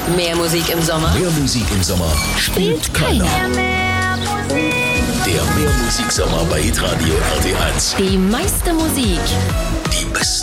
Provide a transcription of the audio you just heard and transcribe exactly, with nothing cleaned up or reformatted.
Mehr Musik im Sommer? Mehr Musik im Sommer spielt keiner. Der Mehr Musik Sommer bei Hitradio R T eins. Die meiste Musik. Die beste